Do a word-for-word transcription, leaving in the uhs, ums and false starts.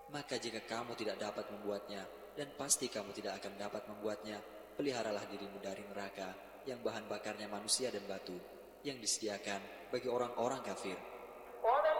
Maka jika kamu tidak dapat membuatnya, dan pasti kamu tidak akan dapat membuatnya, peliharalah dirimu dari neraka yang bahan bakarnya manusia dan batu, yang disediakan bagi orang-orang kafir.